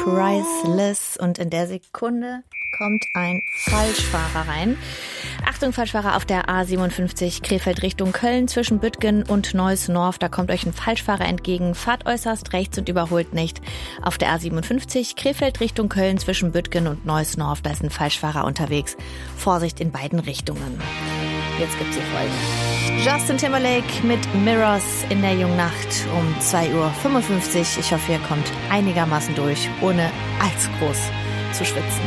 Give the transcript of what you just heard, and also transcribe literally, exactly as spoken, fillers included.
Priceless. Und in der Sekunde kommt ein Falschfahrer rein. Achtung, Falschfahrer auf der A siebenundfünfzig Krefeld Richtung Köln zwischen Büttgen und Neuss-Norf. Da kommt euch ein Falschfahrer entgegen. Fahrt äußerst rechts und überholt nicht. Auf der A siebenundfünfzig Krefeld Richtung Köln zwischen Büttgen und Neuss-Norf. Da ist ein Falschfahrer unterwegs. Vorsicht in beiden Richtungen. Jetzt gibt's hier Folgendes. Justin Timberlake mit Mirrors in der Jungnacht um zwei Uhr fünfundfünfzig. Ich hoffe, ihr kommt einigermaßen durch, ohne allzu groß zu schwitzen.